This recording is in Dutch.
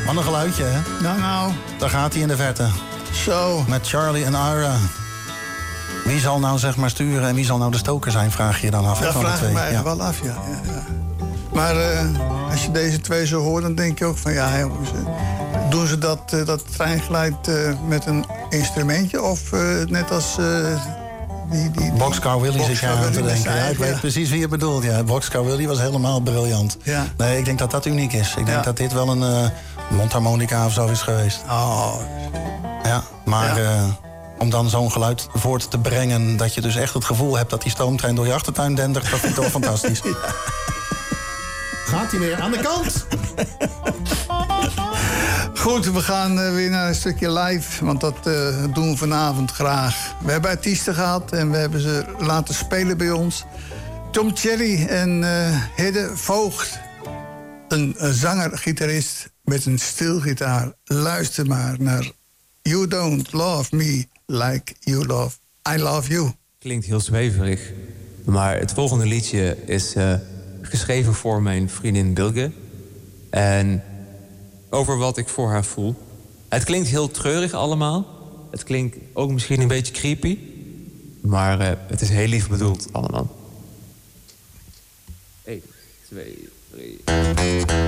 Wat een geluidje, hè? Nou. Daar gaat hij in de verte. Zo. Met Charlie en Ira. Wie zal nou zeg maar sturen en wie zal nou de stoker zijn, vraag je dan af. Dat vraag ik mij wel af, ja. Maar als je deze twee zo hoort, dan denk je ook van... ja, jongens, doen ze dat treingeluid met een instrumentje? Of net als... Boxcar Willie zit je aan te denken. Ja, ik weet precies wie je bedoelt. Ja, Boxcar Willie was helemaal briljant. Ja. Nee, ik denk dat dat uniek is. Ik denk dat dit wel een mondharmonica of zo is geweest. Oh. Ja, maar om dan zo'n geluid voort te brengen... dat je dus echt het gevoel hebt dat die stoomtrein door je achtertuin dendert... dat vind ik toch fantastisch. Ja. Gaat hij weer aan de kant? Goed, we gaan weer naar een stukje live, want dat doen we vanavond graag. We hebben artiesten gehad en we hebben ze laten spelen bij ons. Tom Cherry en Hidde Voogd. Een zanger-gitarist met een stilgitaar. Luister maar naar You Don't Love Me Like You Love I Love You. Klinkt heel zweverig, maar het volgende liedje is geschreven voor mijn vriendin Bilge. En over wat ik voor haar voel. Het klinkt heel treurig allemaal. Het klinkt ook misschien een beetje creepy. Maar het is heel lief bedoeld allemaal. 1, 2, 3...